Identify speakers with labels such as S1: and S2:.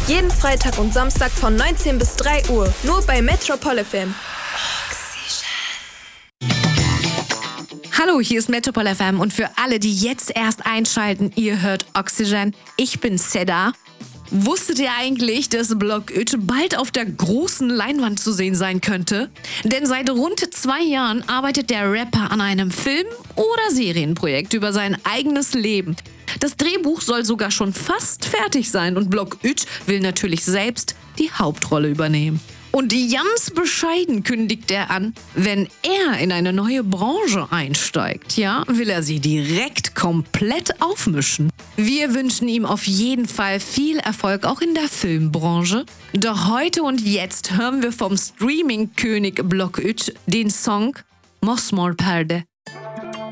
S1: Jeden Freitag und Samstag von 19 bis 3 Uhr. Nur bei Metropole FM.
S2: Hallo, hier ist Metropole FM und für alle, die jetzt erst einschalten, ihr hört Oxygen. Ich bin Seda. Wusstet ihr eigentlich, dass Block It bald auf der großen Leinwand zu sehen sein könnte? Denn seit rund 2 Jahren arbeitet der Rapper an einem Film- oder Serienprojekt über sein eigenes Leben. Das Drehbuch soll sogar schon fast fertig sein und Block It will natürlich selbst die Hauptrolle übernehmen. Und ganz bescheiden kündigt er an, wenn er in eine neue Branche einsteigt, ja, will er sie direkt komplett aufmischen. Wir wünschen ihm auf jeden Fall viel Erfolg auch in der Filmbranche. Doch heute und jetzt hören wir vom Streaming-König Block It den Song Mosmor Perde.